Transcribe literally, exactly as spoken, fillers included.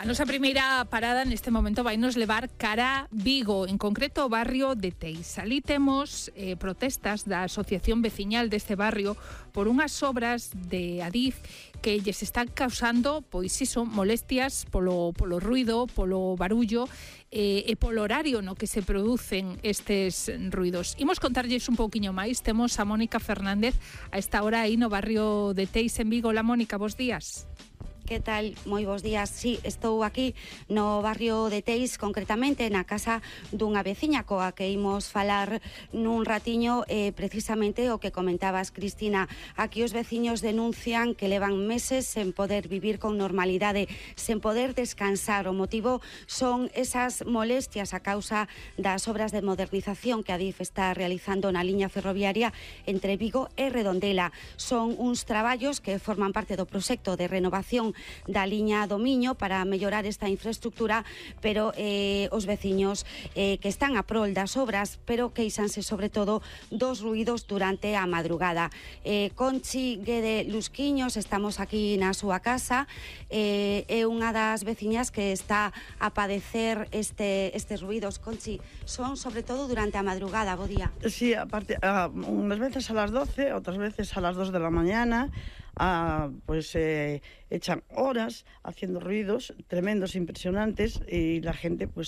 A nosa primeira parada neste momento vai nos levar cara Vigo, en concreto o barrio de Teis. Ali temos eh, protestas da asociación veciñal deste barrio por unhas obras de Adif que lles están causando, pois iso, molestias polo, polo ruido, polo barullo eh, e polo horario no que se producen estes ruidos. Imos contarlles un pouquiño máis. Temos a Mónica Fernández a esta hora aí no barrio de Teis en Vigo. La Mónica, bos días. Que tal? Moi bons días. Sí, estou aquí no barrio de Teis, concretamente na casa dunha veciña coa que imos falar nun ratiño, eh, precisamente o que comentabas, Cristina. Aquí os veciños denuncian que levan meses sen poder vivir con normalidade, sen poder descansar. O motivo son esas molestias a causa das obras de modernización que Adif está realizando na liña ferroviaria entre Vigo e Redondela. Son uns traballos que forman parte do proxecto de renovación da liña do Miño para mellorar esta infraestructura, pero eh, os veciños eh, que están a prol das obras, pero queixanse sobre todo dos ruídos durante a madrugada. Eh, Conchi Guede Lusquiños, estamos aquí na súa casa, eh, é unha das veciñas que está a padecer este, estes ruídos. Conchi, son sobre todo durante a madrugada, bo día. Sí, aparte, uh, unas veces a las doce, otras veces a las dos de la mañana. Ah, pues eh, echan horas haciendo ruidos tremendos, impresionantes, y la gente pues